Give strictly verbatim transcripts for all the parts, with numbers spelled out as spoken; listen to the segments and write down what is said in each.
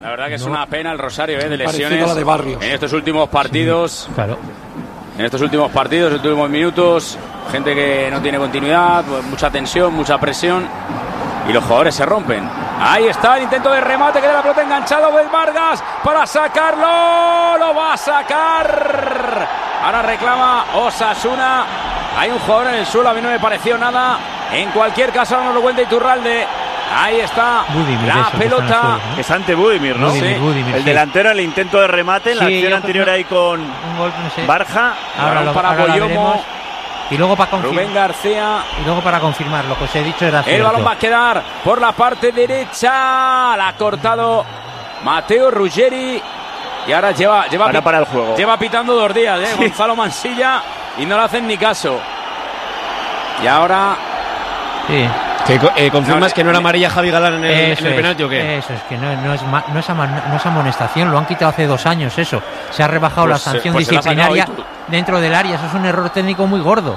La verdad que es no, una pena el Rosario ¿eh? de lesiones la de Barrios. En estos últimos partidos. Sí, claro. En estos últimos partidos, en estos últimos minutos, gente que no tiene continuidad, pues mucha tensión, mucha presión y los jugadores se rompen. Ahí está el intento de remate, queda la pelota enganchada del Vargas para sacarlo, lo va a sacar. Ahora reclama Osasuna. Hay un jugador en el suelo, a mí no me pareció nada. En cualquier caso, ahora nos lo cuenta Iturralde. Ahí está Budimir, la eso, pelota. suelo, ¿no? Es ante Budimir, ¿no? Budimir, sí. Budimir, el sí. delantero, el intento de remate en la sí, acción anterior no, ahí con un gol, no sé. Barja. Ahora lo, para ahora Boyomo. Y luego para confirmar. Rubén García. Y luego para confirmar lo que os he dicho era El cierto. balón va a quedar por la parte derecha. La ha cortado Mateo Ruggeri. Y ahora lleva, lleva, ahora para el juego. Lleva pitando dos días, ¿eh? Sí. Gonzalo Mansilla. Y no le hacen ni caso. Y ahora. Sí. Que, eh, ¿Confirmas no, que no era amarilla Javi Galán en el, en el penalti o qué? Eso es, que no, no, es, no, es ama, no es amonestación, lo han quitado hace dos años eso. Se ha rebajado pues, la sanción pues disciplinaria dentro del área, eso es un error técnico muy gordo.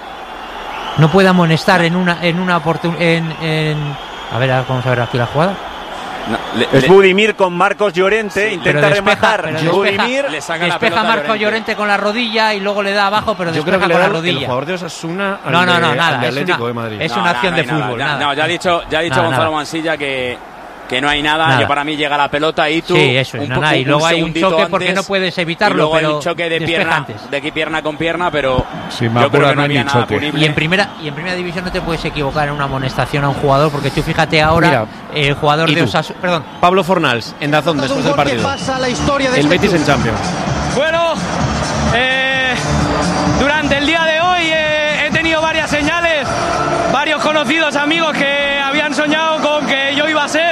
No puede amonestar en una en una oportunidad. En, en... A ver, vamos a ver aquí la jugada. No, le, es le, Budimir con Marcos Llorente, sí, intenta despeja, rematar. Budimir le saca despeja Marcos Llorente. Llorente con la rodilla y luego le da abajo, pero yo despeja creo que con le la rodilla. El jugador de Osasuna al no, no, no, de, nada. de Es Atlético una, de Madrid. es no, una no, acción no, de nada, fútbol. Nada. Nada. No, ya ha dicho, ya ha dicho nada, Gonzalo nada. Mansilla que, que no hay nada, nada. que para mí llega la pelota y tú. Sí, eso es, un, nada, un, y luego un hay un choque antes, porque no puedes evitarlo. Y luego pero hay un choque de pierna, antes. de aquí pierna con pierna, pero sí, yo creo que no había nada choque. punible. Y en primera y en primera división no te puedes equivocar en una amonestación a un jugador, porque tú fíjate ahora, Mira, el jugador de Osasuna, perdón, Pablo Fornals en Dazón después del partido. Pasa la historia de el este Betis club. En Champions. Bueno, eh, durante el día de hoy eh, he tenido varias señales, varios conocidos amigos que habían soñado con que yo iba a ser,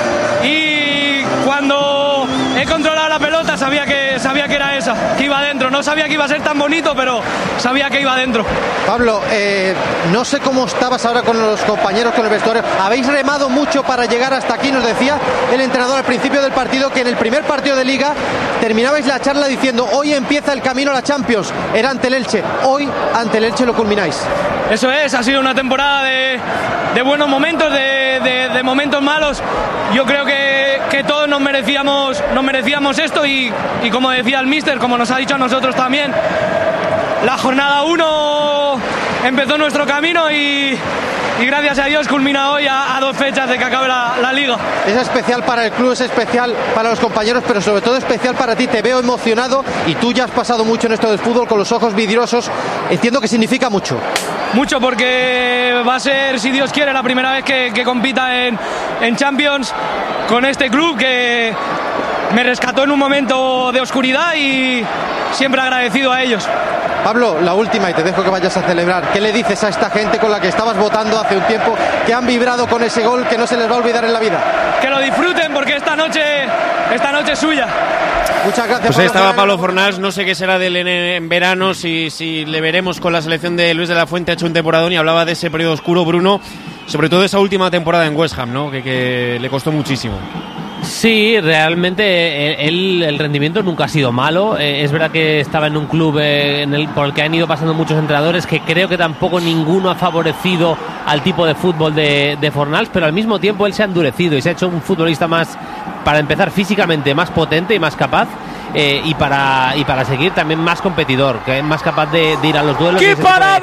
y cuando he controlado la pelota sabía que sabía que era esa, que iba adentro. No sabía que iba a ser tan bonito, pero sabía que iba adentro. Pablo, eh, no sé cómo estabas ahora con los compañeros, con el vestuario. Habéis remado mucho para llegar hasta aquí. Nos decía el entrenador al principio del partido que en el primer partido de Liga terminabais la charla diciendo: hoy empieza el camino a la Champions. Era ante el Elche. Hoy ante el Elche lo culmináis. Eso es, ha sido una temporada de, de buenos momentos, de, de, de momentos malos. Yo creo que, que todos nos merecíamos, nos merecíamos esto y, y como decía el míster, como nos ha dicho a nosotros también, la jornada uno empezó nuestro camino y, y gracias a Dios culmina hoy a, a dos fechas de que acabe la, la Liga. Es especial para el club, es especial para los compañeros, pero sobre todo especial para ti. Te veo emocionado y tú ya has pasado mucho en esto del fútbol con los ojos vidriosos. Entiendo que significa mucho. Mucho, porque va a ser, si Dios quiere, la primera vez que, que compita en, en Champions con este club que me rescató en un momento de oscuridad y siempre agradecido a ellos. Pablo, la última y te dejo que vayas a celebrar. ¿Qué le dices a esta gente con la que estabas votando hace un tiempo, que han vibrado con ese gol que no se les va a olvidar en la vida? Que lo disfruten, porque esta noche, esta noche es suya. Muchas gracias. Pues ahí estaba Pablo Fornals. No sé qué será de él en, en verano, si, si le veremos con la selección de Luis de la Fuente. Ha hecho un temporadón y hablaba de ese periodo oscuro, Bruno, sobre todo esa última temporada en West Ham, ¿no? que, que le costó muchísimo. Sí, realmente él, el rendimiento nunca ha sido malo. Eh, es verdad que estaba en un club eh, en el, por el que han ido pasando muchos entrenadores, que creo que tampoco ninguno ha favorecido al tipo de fútbol de, de Fornals, pero al mismo tiempo él se ha endurecido y se ha hecho un futbolista más, para empezar, físicamente más potente y más capaz. Eh, y para y para seguir también más competidor, que es más capaz de, de ir a los duelos. ¡Qué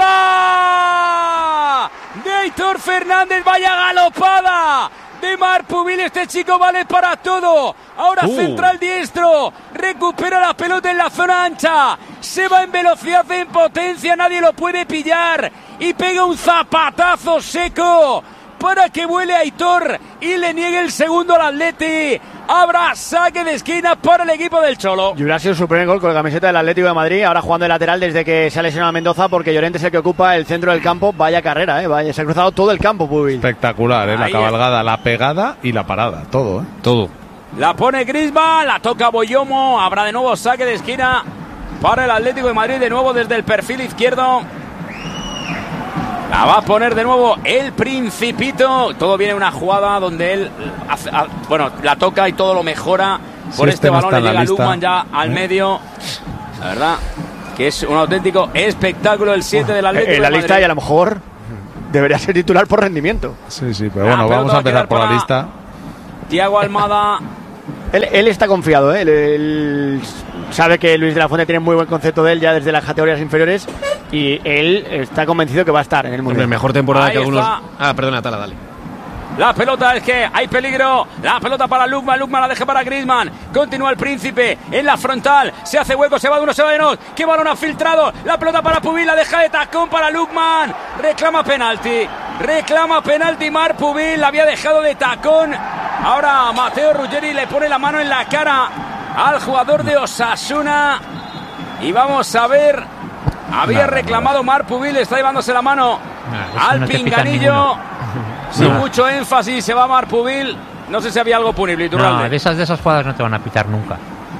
parada! De Aitor Fernández, vaya galopada de Marpubil. Este chico vale para todo. Ahora uh. central diestro, recupera la pelota en la zona ancha, se va en velocidad, en potencia, nadie lo puede pillar y pega un zapatazo seco para que vuele Aitor y le niegue el segundo al Atleti. Habrá saque de esquina para el equipo del Cholo. Y hubiera sido su primer gol con la camiseta del Atlético de Madrid, ahora jugando de lateral desde que se ha lesionado a Mendoza, porque Llorente es el que ocupa el centro del campo. Vaya carrera, ¿eh? Vaya, se ha cruzado todo el campo, Pubil. Espectacular, ¿eh? La Ahí cabalgada, es. La pegada y la parada, todo, ¿eh? Todo. La pone Griezmann, la toca Boyomo, habrá de nuevo saque de esquina para el Atlético de Madrid, de nuevo desde el perfil izquierdo. La va a poner de nuevo el Principito. Todo viene una jugada donde él hace, a, bueno, la toca y todo lo mejora. Por si este, este no balón le llega Luman ya al ¿Eh? medio. La verdad que es un auténtico espectáculo el siete del Atlético. En la lista y a lo mejor debería ser titular por rendimiento. Sí, sí, pero bueno, ah, vamos a empezar por la lista. Thiago Almada Él, él está confiado, ¿eh? él, él sabe que Luis de la Fuente tiene muy buen concepto de él ya desde las categorías inferiores y él está convencido que va a estar en el Mundial. Mejor temporada Ahí que algunos. está. Ah, perdona, Tala, dale. La pelota es que hay peligro. La pelota para Lukman. Lukman la deja para Griezmann. Continúa el Príncipe en la frontal. Se hace hueco. Se va de uno, se va de dos. ¡Qué balón ha filtrado! La pelota para Pubil. La deja de tacón para Lukman. Reclama penalti. Reclama penalti Marc Pubil. La había dejado de tacón. Ahora Matteo Ruggeri le pone la mano en la cara al jugador de Osasuna. Y vamos a ver. Había no, reclamado no, no. Marc Pubil. Está llevándose la mano no, al no pinganillo. Sin no. mucho énfasis se va Marc Pubil. No sé si había algo punible. No, de esas, de esas jugadas no te van a pitar nunca.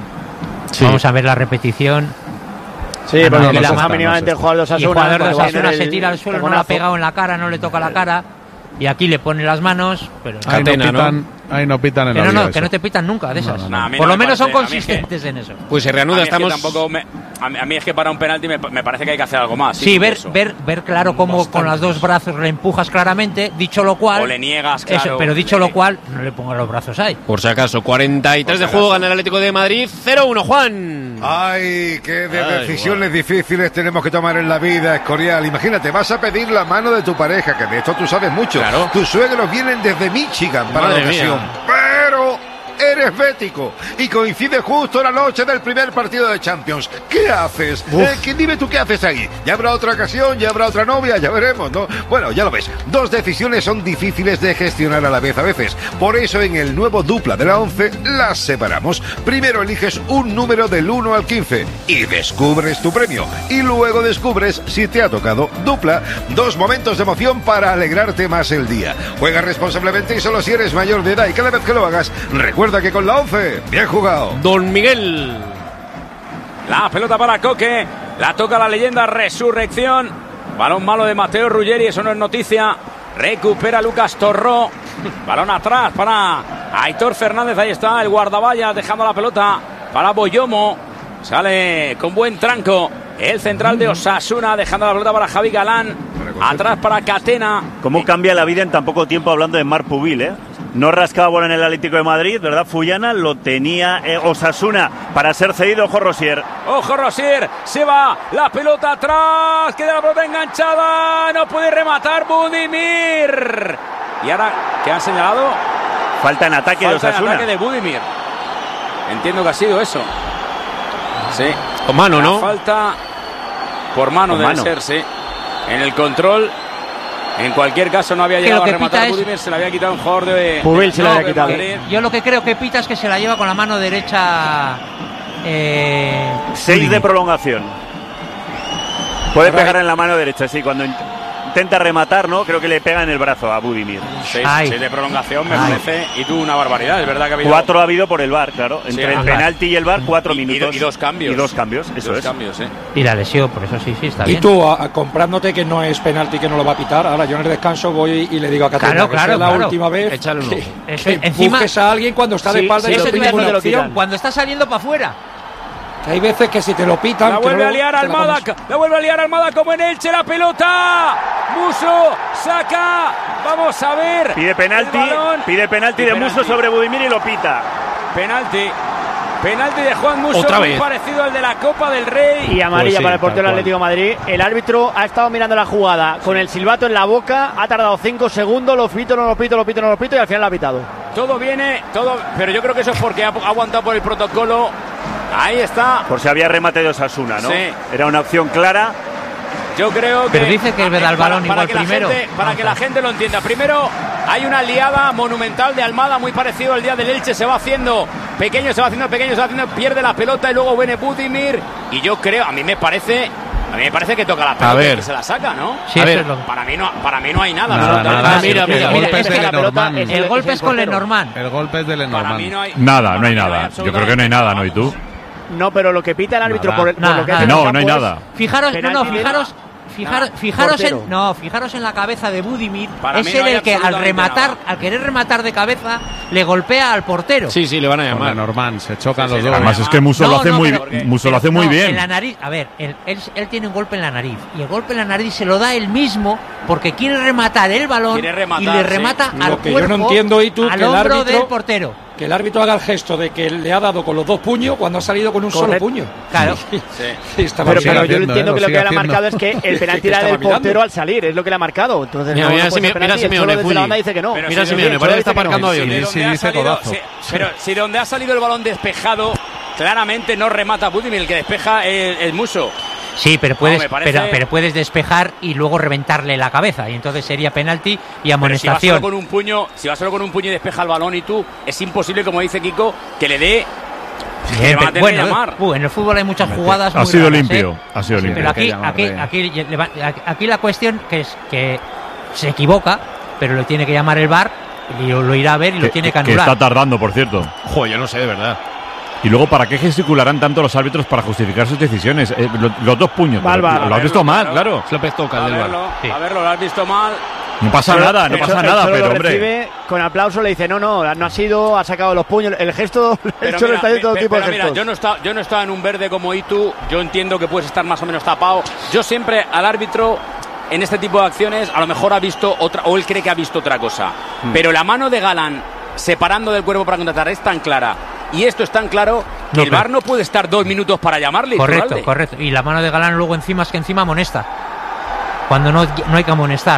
Sí. Vamos a ver la repetición. Sí, porque no, no, no mínimamente el jugador de Osasuna. El jugador de Osasuna se tira al suelo, no le ha pegado en la cara, no le toca la cara. Y aquí le pone las manos. Pero ahí, no pitan, ¿no? ahí no pitan en pero la no, vida no, que no te pitan nunca de esas. No, no, no. Por no lo menos parece, son consistentes que, en eso. Pues se reanuda, a estamos. Es que tampoco me, a, mí, a mí es que para un penalti me, me parece que hay que hacer algo más. Sí, sí ver, ver, ver claro cómo Bastante. con los dos brazos le empujas claramente, dicho lo cual. O le niegas, claro. Eso, pero dicho lo cual, no le pongas los brazos ahí. Por si acaso, cuarenta y tres de juego, gana el Atlético de Madrid, cero uno, Juan. Ay, qué de Ay, decisiones wow. difíciles tenemos que tomar en la vida, Escorial. Imagínate, vas a pedir la mano de tu pareja, que de esto tú sabes mucho. Claro. Tus suegros vienen desde Michigan para Madre la ocasión. mía. Pero eres bético y coincide justo la noche del primer partido de Champions. ¿Qué haces? Eh, ¿qué, dime tú qué haces ahí. Ya habrá otra ocasión, ya habrá otra novia, ya veremos, ¿no? Bueno, ya lo ves. Dos decisiones son difíciles de gestionar a la vez a veces. Por eso en el nuevo dupla de la once las separamos. Primero eliges un número del uno al quince y descubres tu premio. Y luego descubres si te ha tocado dupla. Dos momentos de emoción para alegrarte más el día. Juega responsablemente y solo si eres mayor de edad. Y cada vez que lo hagas, recuerda Recuerda que con la once, bien jugado. Don Miguel. La pelota para Coque. La toca la leyenda Resurrección. Balón malo de Matteo Ruggeri, eso no es noticia. Recupera Lucas Torró. Balón atrás para Aitor Fernández. Ahí está el guardaballas dejando la pelota para Boyomo. Sale con buen tranco el central de Osasuna, dejando la pelota para Javi Galán. Atrás para Catena. ¿Cómo cambia la vida en tan poco tiempo hablando de Marc Pubil, eh? No rascaba bola en el Atlético de Madrid, ¿verdad? Fullana lo tenía eh, Osasuna para ser cedido. Ojo Rosier. Ojo Rosier, se va la pelota atrás, queda la pelota enganchada, no puede rematar Budimir. Y ahora, ¿qué han señalado? Falta en ataque Falta de Osasuna. en ataque de Budimir. Entiendo que ha sido eso. Sí. Con mano, ¿no? Falta por mano Con debe mano. ser, sí. En el control. En cualquier caso no había llegado a rematar es... Budimir, se le había quitado un jugador de Pubil, se no, le había quitado. Madrid. Yo lo que creo que pita es que se la lleva con la mano derecha. Eh, Seis Budimir. de prolongación. Puede pegar en la mano derecha, sí, cuando intenta rematar, ¿no? Creo que le pega en el brazo a Budimir. Seis, seis de prolongación me Ay. parece. Y tú una barbaridad, es verdad que ha habido Cuatro ha habido por el V A R, claro. Entre Sí, el al penalti y el V A R, cuatro y, minutos. y, y dos cambios. Y dos cambios, eso dos es. cambios, ¿eh? Y la lesión, por eso sí, sí, está Y bien. tú, a, a comprándote que no es penalti, que no lo va a pitar, ahora yo en el descanso voy y le digo a Catena Claro, que claro, sea la claro. última vez Échale uno. que, Eso, que encima- busques a alguien cuando está de Sí, espalda sí, y eso no te iba a tiene decir, ninguna opción. opción. Cuando está saliendo para afuera. Que hay veces que si te lo pitan... La que vuelve luego a liar te la Almada, comes. la vuelve a liar Almada como en Elche, la pelota. Muso saca, vamos a ver. Pide penalti, el balón. pide penalti Y de penalti. Musso sobre Budimir y lo pita. Penalti. Penalti de Juan Musso, Otra muy vez. parecido al de la Copa del Rey. Y amarilla Pues sí, para el portero del tal cual. Atlético de Madrid. El árbitro ha estado mirando la jugada con el silbato en la boca. Ha tardado cinco segundos. Lo pito, no lo pito, lo pito, no lo pito. Y al final lo ha pitado. Todo viene, todo, pero yo creo que eso es porque ha ha aguantado por el protocolo. Ahí está. Por si había remate de Osasuna, ¿no? Sí. Era una opción clara. Yo creo que. Pero dice que le da el balón igual que la primero. gente- para Vamos que a la ver. gente lo entienda. Primero, hay una liada monumental de Almada, muy parecido al día del Elche. Se va haciendo pequeño, se va haciendo pequeño, se va haciendo, pierde la pelota y luego viene Budimir. Y yo creo, a mí me parece. A mí me parece que toca la pelota ver. y que se la saca, ¿no? Sí, A eso ver. es lo- Para mí no, para mí no hay nada. Nada, absolutamente nada. Ah, mira, mira, el mira. golpe es Es de que la pelota Lenormand. es- El golpe es con portero. Lenormand. El golpe es de Para mí Lenormand. no hay Nada, no hay para mí nada. Yo creo que no hay nada, ¿no? ¿Y tú? No, pero lo que pita el árbitro Nada. por, el- por Nada, lo que nada. hace en No, el no hay campo es- nada. Fijaros, no, no, Penalti, fijaros, fijaros, nada, fijaros portero. en, no, fijaros en la cabeza de Budimir. Para Es mí él no hay el que al absolutamente rematar, nada. al querer rematar de cabeza, le golpea al portero. Sí, sí, le van a Con llamar. Lenormand, se chocan Sí, sí, los dos. Además es que Musso No, lo hace no, muy, pero- Musso lo hace Pero muy no, bien. En la nariz, a ver, él, él, él tiene un golpe en la nariz y el golpe en la nariz se lo da él mismo porque quiere rematar el balón Quiere rematar, y le sí. remata Lo al que yo no cuerpo, entiendo, y tú, al que el hombro árbitro- del portero. que el árbitro haga el gesto de que le ha dado con los dos puños cuando ha salido con un Correcto. solo puño. Claro. Sí. Sí, Pero, pero yo haciendo, entiendo ¿eh? que Lo lo que le ha sigue marcado es haciendo. que el penalti ¿Qué era estaba del mirando? portero al salir, es lo que le ha marcado. Entonces, Mira, no, mira no puede Simeone, ser mira penalti, el Simeone, Cholo desde Fulli. la banda dice que no. Mira Sí, sí, Simeone, el parece Cholo que está dice que no. aparcando Si de aviones. sí, donde ha dice salido- codazo. si- pero si donde ha salido el balón despejado, claramente no remata Budimir, el que despeja es, es Musso. Sí, pero puedes, No, me parece- pero, pero puedes despejar y luego reventarle la cabeza. Y entonces sería penalti y Pero si va amonestación. solo con un puño, si va solo con un puño y despeja el balón y tú, es imposible, como dice Kiko, que le dé. Bien, le van a pero tener que bueno, llamar. uh, en el fútbol hay muchas jugadas Ha muy sido raras, limpio, ¿eh? ha sido Sí, limpio. pero aquí, Hay que aquí, llamarle. aquí, le va- aquí la cuestión que es que se equivoca, pero lo tiene que llamar el V A R y lo, lo irá a ver y lo tiene que que anular. está tardando, por cierto. Joder, yo no sé, de verdad. Y luego, ¿para qué gesticularán tanto los árbitros para justificar sus decisiones? Eh, lo- los dos puños. Mal, pero, mal. tío, lo has visto mal, claro. Es López toca el A del verlo, bar. Sí. a verlo, lo has visto mal. No pasa Cholo- nada, no el pasa Cholo- el nada, Cholo pero lo hombre. recibe, con aplauso le dice, no, no, no ha sido, ha sacado los puños. El gesto, el Pero Cholo mira, está haciendo todo pe- tipo pero de mira, gestos. yo no estaba, yo no estaba en un verde como Itu. Yo entiendo que puedes estar más o menos tapado. Yo siempre al árbitro en este tipo de acciones a lo mejor ha visto otra, o él cree que ha visto otra cosa. Hmm. Pero la mano de Galán separando del cuerpo para contratar es tan clara y esto es tan claro que No, el pero- V A R no puede estar dos minutos para llamarle. Correcto, Iturralde. correcto. Y la mano de Galán luego encima es que encima amonesta. Cuando no, no hay que amonestar.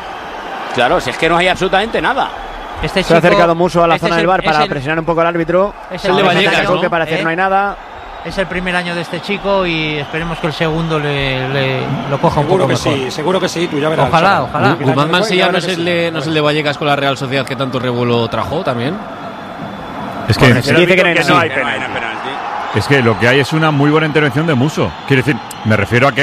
Claro, si es que no hay absolutamente nada. Este Se ha chico- acercado Musso a la este zona es del el- bar es para el- presionar un poco al árbitro. Es el Ahora de se Vallecas, sacó ¿no? que parece ¿Eh? que no hay nada. Es el primer año de este chico y esperemos que el segundo le, le- lo coja un Seguro poco que mejor. sí, seguro que sí, tú ya verás. Ojalá, Cholo. ojalá. El año Guzmán que fue, Mansilla ya no es, verás que el sí. de, no es el de Vallecas con la Real Sociedad que tanto revuelo trajo también. Es que, Se dice que no hay que nada. no hay Que no hay penalti. penalti. es que lo que hay es una muy buena intervención de Musso. Quiero decir, me refiero a que,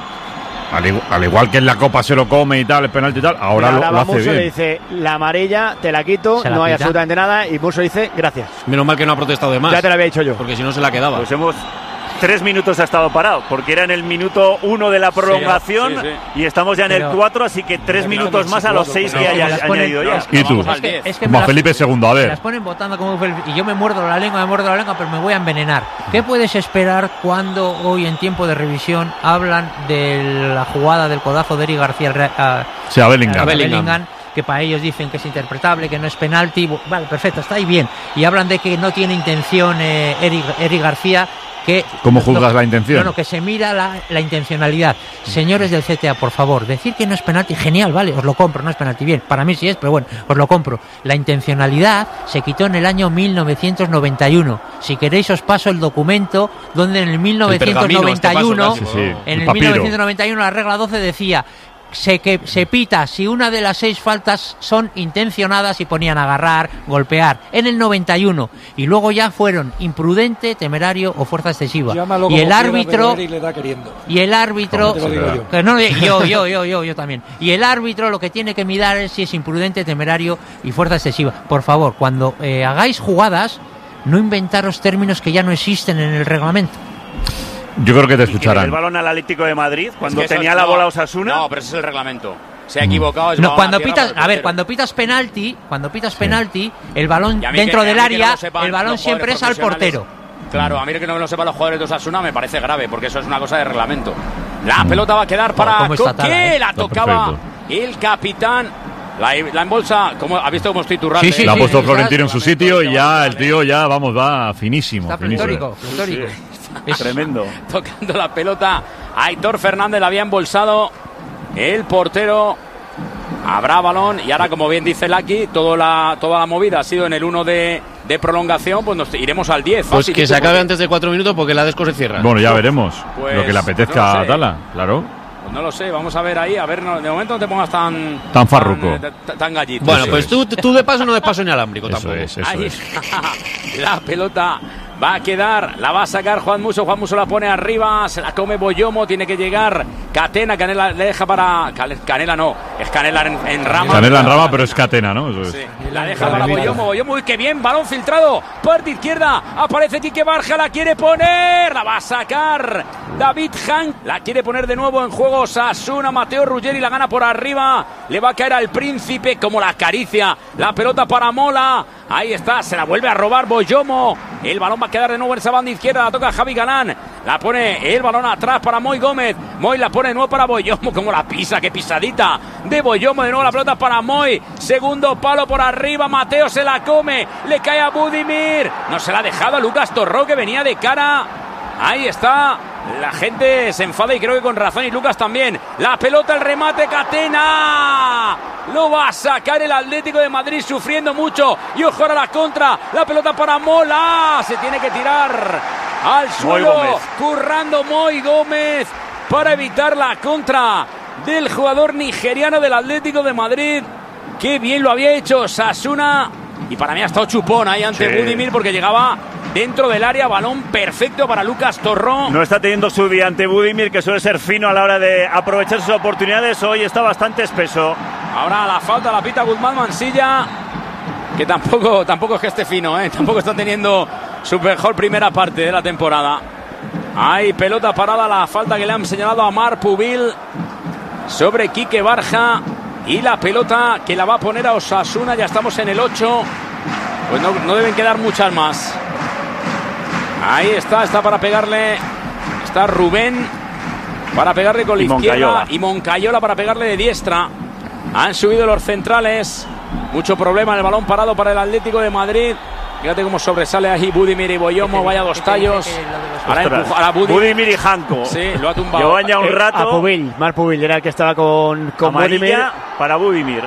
al, igu- al igual que en la Copa se lo come y tal, el penalti y tal, ahora, Ahora lo, lo va hace Musso, bien. le dice, la amarilla te la quito, Se la no hay quita. absolutamente nada. Y Musso dice, gracias. Menos mal que no ha protestado de más. Ya te lo había dicho yo. Porque si no se la quedaba. Pues hemos. Tres minutos ha estado parado, porque era en el minuto uno de la prolongación sí, y estamos ya en Pero- el cuatro, así que tres minutos más a los seis que pero- haya pero las ponen- añadido ya. ¿Y tú? Vamos al Es que, diez. es que Como me a las- Felipe segundo, a me ver. las ponen votando como Fel- y yo me muerdo la lengua, me muerdo la lengua, pero me voy a envenenar. ¿Qué puedes esperar cuando hoy en tiempo de revisión hablan de la jugada del codazo de Eric García al Re- a, Sí, a Bellingham. a Bellingham. que para ellos dicen que es interpretable, que no es penalti? Bu- Vale, perfecto, está ahí bien. Y hablan de que no tiene intención eh, Eric, Eric García. Que, ¿Cómo juzgas la intención? No, no, que se mira la, la intencionalidad. Señores del C T A, por favor, decir que no es penalti, genial, vale, os lo compro, no es penalti, bien, para mí sí es, pero bueno, os lo compro. La intencionalidad se quitó en el año mil novecientos noventa y uno. Si queréis os paso el documento donde en el mil novecientos noventa y uno, este paso Sí, sí, en el el papiro. mil novecientos noventa y uno la regla doce decía se que se pita si una de las seis faltas son intencionadas y ponían agarrar, golpear en el noventa y uno y luego ya fueron imprudente, temerario o fuerza excesiva. Llámalo Y como el quiera, árbitro pero Eric le da queriendo. y el árbitro Te lo digo yo. que no, yo, yo, yo, yo, yo también. Y el árbitro lo que tiene que mirar es si es imprudente, temerario y fuerza excesiva. Por favor, cuando eh, hagáis jugadas, no inventaros términos que ya no existen en el reglamento. Yo creo que te Y que le dé escucharán. el balón al Atlético de Madrid cuando Es que eso tenía es- la no, bola Osasuna. No, pero ese es el reglamento. Se ha equivocado. es No, balón cuando a tierra pitas, para el a ver, portero. cuando pitas penalti, cuando pitas penalti, el balón Y a mí dentro que- a del mí que no área, lo sepan el balón los siempre es jugadores al portero. profesionales. Claro, a mí que no lo sepan los jugadores de Osasuna me parece grave, porque eso es una cosa de reglamento. La pelota va a quedar para cómo está Coque, Tala, eh. la Está tocaba perfecto. el capitán. La, la embolsa, ¿cómo, ¿ha visto cómo estoy Iturralde? Sí, sí, La ha sí, puesto sí, Florentino en su sitio y ya el Reglamento, tío ya, vamos, va finísimo. Está finísimo. pletórico, pletórico. Es- Tremendo. tocando la pelota. Aitor Fernández la había embolsado el portero. Habrá balón y ahora, como bien dice Laki, toda la, toda la movida ha sido en el uno de, de prolongación, pues nos iremos al diez. Pues fácil, que se porque- acabe antes de cuatro minutos porque la Desco se cierra. Bueno, ya veremos. Pues, lo que le apetezca no lo sé. a Tala, claro. Pues no lo sé, vamos a ver ahí. A ver, no, de momento no te pongas tan. Tan farruco. Tan, eh, tan- tan gallito. Bueno, Sí. pues tú, tú de paso no de paso inalámbrico Eso tampoco. es, eso Ahí es. está. La pelota va a quedar, la va a sacar Juan Musso. Juan Musso la pone arriba, se la come Boyomo. Tiene que llegar Catena. Canela le deja para. Canela no, es Canela en, en rama. Canela en rama, pero es catena, ¿no? Eso es. Sí, la deja para Boyomo. Boyomo, uy, qué bien, balón filtrado. Parte izquierda, aparece Quique Barja, la quiere poner. La va a sacar David Hank. La quiere poner de nuevo en juego Osasuna. Mateo Ruggeri la gana por arriba. Le va a caer al Príncipe como la acaricia. La pelota para Mola. Ahí está, se la vuelve a robar Boyomo. El balón va a quedar de nuevo en esa banda izquierda. La toca Javi Galán. La pone el balón atrás para Moy Gómez. Moy la pone de nuevo para Boyomo. Como la pisa, qué pisadita de Boyomo. De nuevo la pelota para Moy. Segundo palo por arriba. Mateo se la come. Le cae a Budimir. No se la ha dejado a Lucas Torró, que venía de cara. Ahí está. La gente se enfada y creo que con razón, y Lucas también. La pelota, el remate, Catena. Lo va a sacar el Atlético de Madrid sufriendo mucho. Y ojo ahora la contra. La pelota para Mola. Se tiene que tirar al suelo. Currando Moy Gómez para evitar la contra del jugador nigeriano del Atlético de Madrid. Qué bien lo había hecho Osasuna. Y para mí ha estado chupón ahí ante sí. Budimir, porque llegaba dentro del área, balón perfecto para Lucas Torró. No está teniendo su día ante Budimir, que suele ser fino a la hora de aprovechar sus oportunidades. Hoy está bastante espeso. Ahora la falta la pita Guzmán Mansilla, que tampoco, tampoco es que esté fino, ¿eh? Tampoco está teniendo su mejor primera parte de la temporada. Hay pelota parada, la falta que le han señalado a Marc Pubil sobre Quique Barja. Y la pelota que la va a poner a Osasuna. Ya estamos en el ocho. Pues no, no deben quedar muchas más. Ahí está, está para pegarle. Está Rubén para pegarle con la y izquierda. Moncayola. Y Moncayola para pegarle de diestra. Han subido los centrales. Mucho problema en el balón parado para el Atlético de Madrid. Fíjate cómo sobresale ahí Budimir y Boyomo. Vaya dos tallos. Ahora empuja a la Budimir. Budimir y Janko. Sí, lo ha tumbado. Llevan ya un rato. A Pubil, Marc Pubil era el que estaba con, con Budimir. Para Budimir.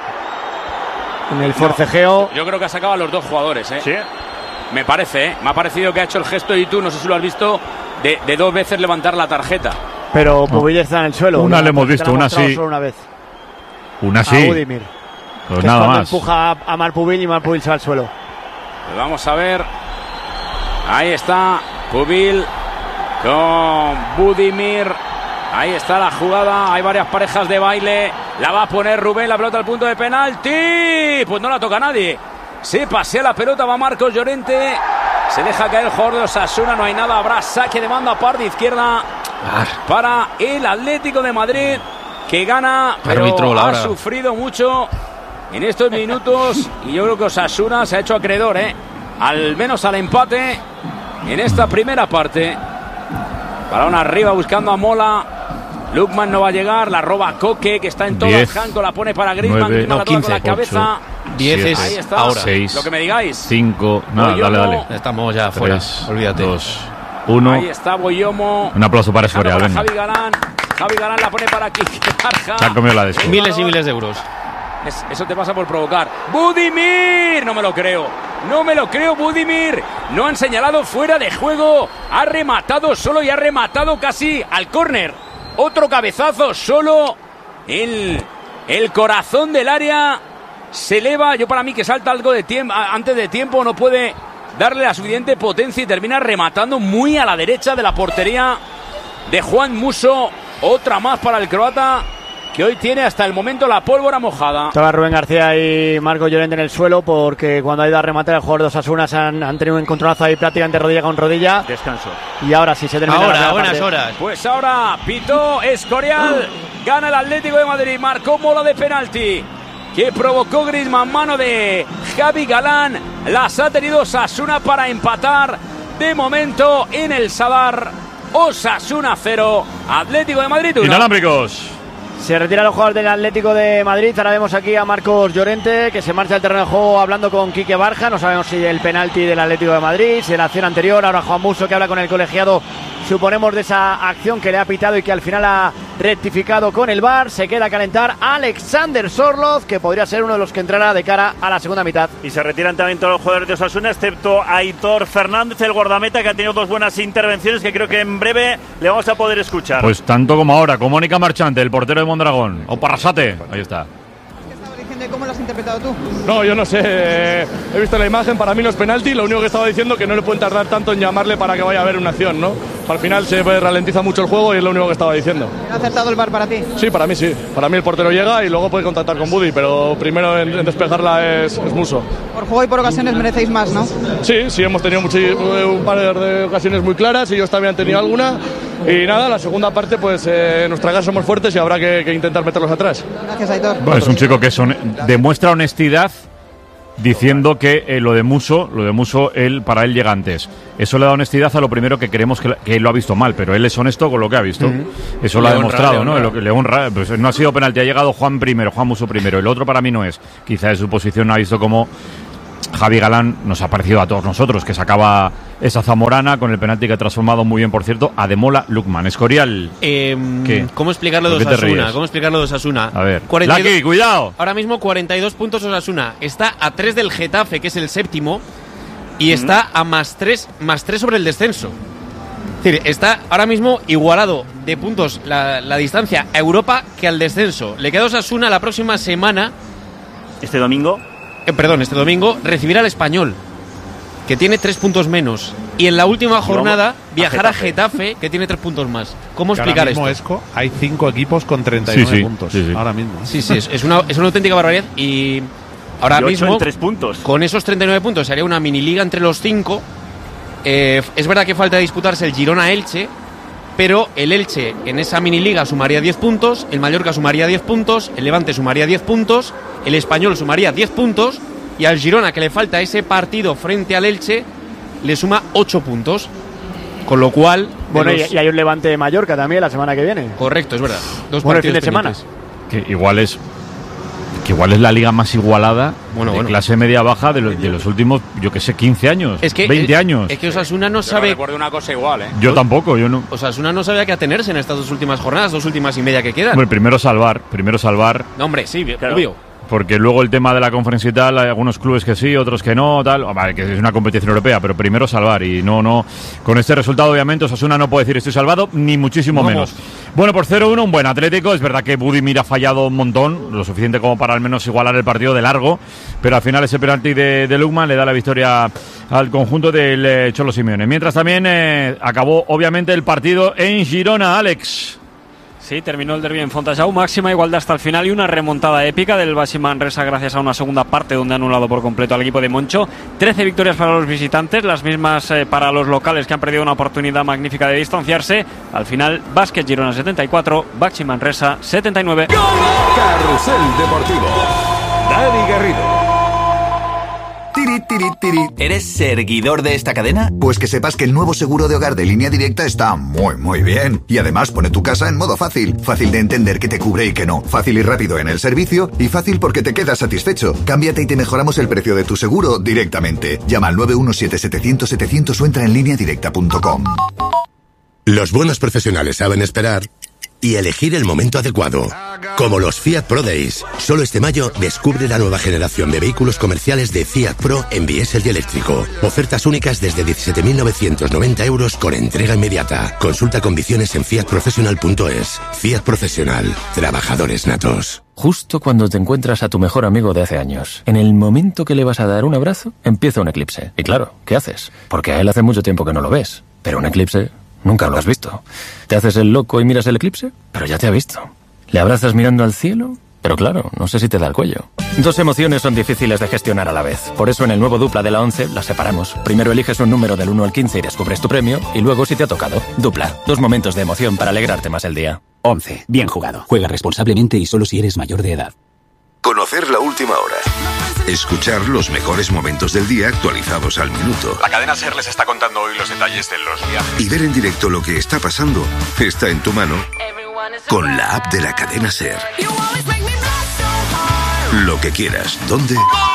En el forcejeo. No, yo creo que ha sacado a los dos jugadores, ¿eh? Sí. Me parece, ¿eh? Me ha parecido que ha hecho el gesto, y tú, no sé si lo has visto, de, de dos veces levantar la tarjeta. Pero Pubil no. está en el suelo. Una le hemos visto, una sí. Solo una vez. Una sí. A Budimir. Pues nada más. Empuja a, a Marc Pubil y Marc Pubil se va al suelo. Pues vamos a ver. Ahí está Pubil con Budimir. Ahí está la jugada. Hay varias parejas de baile. La va a poner Rubén. La pelota al punto de penalti. Pues no la toca nadie. Se pasea la pelota. Va Marcos Llorente. Se deja caer el jugador de Osasuna. No hay nada. Habrá saque de banda par de izquierda para el Atlético de Madrid, que gana, pero ha sufrido mucho en estos minutos. Y yo creo que Osasuna se ha hecho acreedor, ¿eh? Al menos al empate en esta primera parte. Balón arriba buscando a Mola. Lukman no va a llegar. La roba Coque, que está en todas. Janko la pone para Griezmann. nueve, no, quince, con la cabeza. diez es ahí está. Ahora. seis, lo que me digáis. cinco. Nada, dale, dale. Estamos ya fuera. Olvídate. dos, uno. Ahí está Boyomo. Un aplauso para Escorial. Para Javi Galán. Javi Galán la pone para Quique Barja. Se ha comido la de esto. Miles y miles de euros. Es, eso te pasa por provocar. ¡Budimir! No me lo creo. No me lo creo, Budimir. No han señalado fuera de juego. Ha rematado solo y ha rematado casi al córner. Otro cabezazo solo. El, el corazón del área se eleva. Yo para mí que salta algo de tiempo, antes de tiempo, no puede darle la suficiente potencia y termina rematando muy a la derecha de la portería de Juan Musso. Otra más para el croata, que hoy tiene hasta el momento la pólvora mojada. Estaba Rubén García y Marco Llorente en el suelo, porque cuando ha ido a rematar el jugador de Osasuna han, han tenido un encontronazo ahí prácticamente rodilla con rodilla. Descanso. Y ahora sí se termina. Ahora, la buenas parte. horas. Pues ahora pitó Escorial. Gana el Atlético de Madrid. Marcó Mola de penalti, que provocó Griezmann, mano de Javi Galán. Las ha tenido Osasuna para empatar. De momento en el Sadar, Osasuna cero, Atlético de Madrid uno. Inalámbricos. Se retira los jugadores del Atlético de Madrid. Ahora vemos aquí a Marcos Llorente, que se marcha al terreno de juego hablando con Quique Barja. No sabemos si el penalti del Atlético de Madrid, si de la acción anterior. Ahora Juan Musso, que habla con el colegiado, suponemos, de esa acción que le ha pitado y que al final ha rectificado con el V A R. Se queda a calentar Alexander Sorloz, que podría ser uno de los que entrará de cara a la segunda mitad. Y se retiran también todos los jugadores de Osasuna, excepto Aitor Fernández, el guardameta, que ha tenido dos buenas intervenciones que creo que en breve le vamos a poder escuchar. Pues tanto como ahora, con Mónica Marchante, el portero de Mondragón, o Parrasate, ahí está. ¿Cómo lo has interpretado tú? No, yo no sé, eh, he visto la imagen, para mí no es penalti, lo único que estaba diciendo que no le pueden tardar tanto en llamarle para que vaya a ver una acción, ¿no? al final se ralentiza mucho el juego y es lo único que estaba diciendo. ¿Ha acertado el V A R para ti? Sí, para mí sí. Para mí el portero llega y luego puede contactar con Budi, pero primero en, en despejarla es, es Musso. Por juego y por ocasiones merecéis más, ¿no? Sí, sí, hemos tenido mucho, un par de ocasiones muy claras y ellos también han tenido alguna. Y nada, la segunda parte, pues eh, en nuestra casa somos fuertes y habrá que, que intentar meterlos atrás. Gracias, Aitor. Bueno, es un chico que son, demuestra honestidad diciendo que eh, lo de Musso, lo de Musso, él, para él llega antes. Eso le da honestidad a lo primero que creemos que, que él lo ha visto mal, pero él es honesto con lo que ha visto. Uh-huh. Eso lo ha demostrado, ¿no? Lo que le honra, pues no ha sido penalti, ha llegado Juan primero, Juan Musso primero, el otro para mí no es. Quizá en su posición no ha visto como Javi Galán nos ha parecido a todos nosotros, que sacaba esa zamorana con el penalti que ha transformado muy bien, por cierto, a Demola Lukman. Escorial. Eh, ¿Cómo explicarlo de Osasuna? ¿Cómo explicarlo de Osasuna? A ver. cuarenta y dos, Laki, cuidado. Ahora mismo cuarenta y dos puntos Osasuna. Está a tres del Getafe, que es el séptimo, y mm. está a más tres, más tres sobre el descenso. Es decir, está ahora mismo igualado de puntos la, la distancia a Europa que al descenso. Le queda a Osasuna la próxima semana. ¿Este domingo? Eh, perdón, este domingo recibirá al Español, que tiene tres puntos menos, y en la última jornada viajar a Getafe. a Getafe, que tiene tres puntos más. ¿Cómo que explicar ahora mismo, esto? Esco, hay cinco equipos con treinta y nueve sí, sí, puntos sí, sí. ahora mismo. Sí, sí, es, es, una, es una auténtica barbaridad. Y ahora y mismo, en tres puntos. con esos treinta y nueve puntos, sería una mini liga entre los cinco. Eh, es verdad que falta disputarse el Girona-Elche, pero el Elche en esa mini liga sumaría diez puntos, el Mallorca sumaría diez puntos, el Levante sumaría diez puntos, el Español sumaría diez puntos, y al Girona, que le falta ese partido frente al Elche, le suma ocho puntos. Con lo cual... Bueno, los... y hay un Levante de Mallorca también la semana que viene. Correcto, es verdad. Dos bueno, el fin de pendientes. semana. Que igual es... Que igual es la liga más igualada bueno, de bueno. clase media-baja de, lo, de los últimos, yo que sé, quince años, es que, veinte es, años. Es que Osasuna no yo sabe... No recuerdo una cosa igual, ¿eh? Yo tampoco, yo no... Osasuna no sabe a qué atenerse en estas dos últimas jornadas, dos últimas y media que quedan. Hombre, primero salvar, primero salvar... No, hombre, sí, claro. obvio. Porque luego el tema de la conferencia y tal, hay algunos clubes que sí, otros que no, tal. Vale, que es una competición europea, pero primero salvar y no, no. Con este resultado, obviamente, Osasuna no puede decir estoy salvado, ni muchísimo Vamos. menos. Bueno, por cero uno, un buen Atlético. Es verdad que Budimir ha fallado un montón, lo suficiente como para al menos igualar el partido de largo, pero al final ese penalti de, de Lukman le da la victoria al conjunto del eh, Cholo Simeone. Mientras también eh, acabó, obviamente, el partido en Girona, Alex. Sí, terminó el derbi en Fontajau, máxima igualdad hasta el final y una remontada épica del Baxi Manresa gracias a una segunda parte donde ha anulado por completo al equipo de Moncho. trece victorias para los visitantes, las mismas eh, para los locales que han perdido una oportunidad magnífica de distanciarse. Al final, Basket Girona setenta y cuatro, Baxi Manresa setenta y nueve. Carrusel Deportivo. Dani Garrido. Tiri, tiri, tiri. ¿Eres seguidor de esta cadena? Pues que sepas que el nuevo seguro de hogar de Línea Directa está muy, muy bien. Y además pone tu casa en modo fácil. Fácil de entender qué te cubre y qué no. Fácil y rápido en el servicio. Y fácil porque te quedas satisfecho. Cámbiate y te mejoramos el precio de tu seguro directamente. Llama al nueve uno siete setecientos setecientos o entra en línea directa punto com. Los buenos profesionales saben esperar y elegir el momento adecuado. Como los Fiat Pro Days. Solo este mayo descubre la nueva generación de vehículos comerciales de Fiat Pro en diésel y eléctrico. Ofertas únicas desde diecisiete mil novecientos noventa euros con entrega inmediata. Consulta condiciones en fiat professional punto es. Fiat Profesional. Trabajadores natos. Justo cuando te encuentras a tu mejor amigo de hace años, en el momento que le vas a dar un abrazo, empieza un eclipse. Y claro, ¿qué haces? Porque a él hace mucho tiempo que no lo ves. Pero un eclipse... nunca lo has visto. Te haces el loco y miras el eclipse, pero ya te ha visto. Le abrazas mirando al cielo, pero claro, no sé si te da el cuello. Dos emociones son difíciles de gestionar a la vez. Por eso en el nuevo Dupla de la once las separamos. Primero eliges un número del uno al quince y descubres tu premio, y luego si te ha tocado. Dupla, dos momentos de emoción para alegrarte más el día. once. Bien jugado. Juega responsablemente y solo si eres mayor de edad. Conocer la última hora. Escuchar los mejores momentos del día actualizados al minuto. La cadena SER les está contando hoy los detalles de los viajes. Y ver en directo lo que está pasando está en tu mano con la app de la cadena SER. Lo que quieras, dónde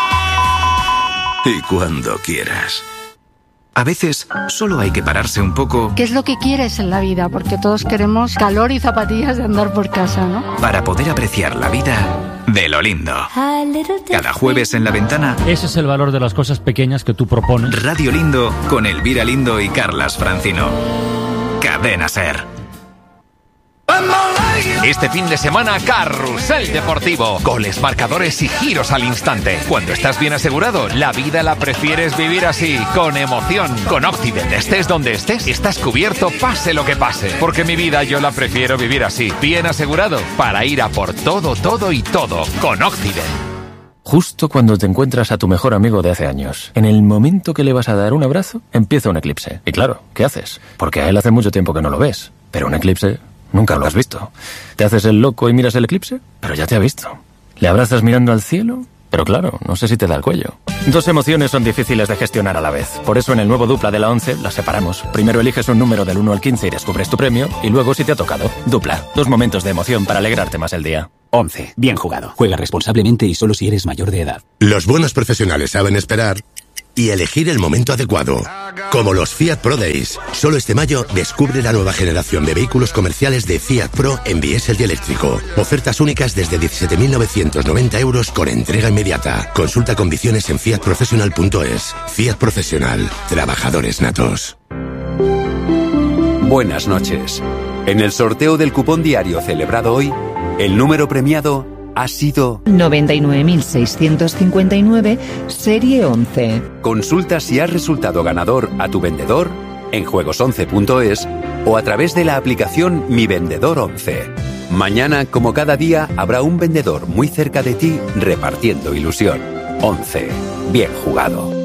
y cuando quieras. A veces solo hay que pararse un poco. ¿Qué es lo que quieres en la vida? Porque todos queremos calor y zapatillas de andar por casa, ¿no? Para poder apreciar la vida de lo lindo. Cada jueves en La Ventana. Ese es el valor de las cosas pequeñas que tú propones. Radio Lindo con Elvira Lindo y Carlas Francino. Cadena SER. Este fin de semana, Carrusel Deportivo. Goles, marcadores y giros al instante. Cuando estás bien asegurado, la vida la prefieres vivir así, con emoción. Con Occident, estés donde estés, estás cubierto pase lo que pase. Porque mi vida yo la prefiero vivir así, bien asegurado, para ir a por todo, todo y todo, con Occident. Justo cuando te encuentras a tu mejor amigo de hace años, en el momento que le vas a dar un abrazo, empieza un eclipse. Y claro, ¿qué haces? Porque a él hace mucho tiempo que no lo ves. Pero un eclipse nunca lo has visto. ¿Te haces el loco y miras el eclipse? Pero ya te ha visto. ¿Le abrazas mirando al cielo? Pero claro, no sé si te da el cuello. Dos emociones son difíciles de gestionar a la vez. Por eso en el nuevo Dupla de la once las separamos. Primero eliges un número del uno al quince y descubres tu premio. Y luego si te ha tocado. Dupla. Dos momentos de emoción para alegrarte más el día. once. Bien jugado. Juega responsablemente y solo si eres mayor de edad. Los buenos profesionales saben esperar y elegir el momento adecuado. Como los Fiat Pro Days. Solo este mayo descubre la nueva generación de vehículos comerciales de Fiat Pro en diésel y eléctrico. Ofertas únicas desde diecisiete mil novecientos noventa euros con entrega inmediata. Consulta condiciones en fiat professional punto es. Fiat Profesional. Trabajadores natos. Buenas noches. En el sorteo del cupón diario celebrado hoy, el número premiado ha sido noventa y nueve mil seiscientos cincuenta y nueve, serie once. Consulta si has resultado ganador a tu vendedor en juegos once punto es o a través de la aplicación Mi Vendedor once. Mañana, como cada día, habrá un vendedor muy cerca de ti repartiendo ilusión. once. Bien jugado.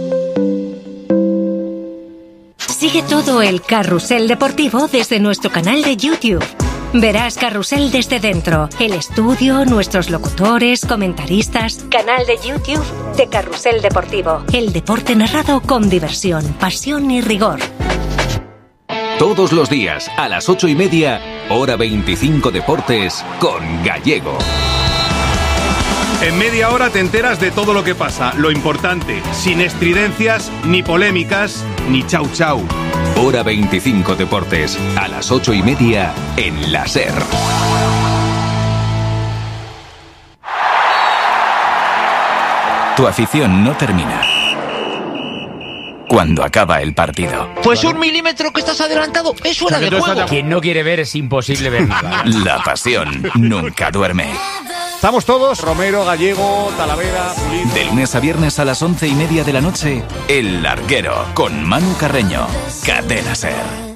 Sigue todo el Carrusel Deportivo desde nuestro canal de YouTube. Verás Carrusel desde dentro, el estudio, nuestros locutores, comentaristas. Canal de YouTube de Carrusel Deportivo. El deporte narrado con diversión, pasión y rigor. Todos los días, a las ocho y media, hora veinticinco Deportes, con Gallego. En media hora te enteras de todo lo que pasa, lo importante, sin estridencias, ni polémicas, ni chau chau. Hora veinticinco Deportes, a las ocho y media, en la SER. Tu afición no termina cuando acaba el partido. Pues un milímetro que estás adelantado es fuera de juego. Quien no quiere ver es imposible ver nada. La pasión nunca duerme. Estamos todos, Romero, Gallego, Talavera, Pulido. De lunes a viernes a las once y media de la noche, El Larguero, con Manu Carreño. Cadena SER.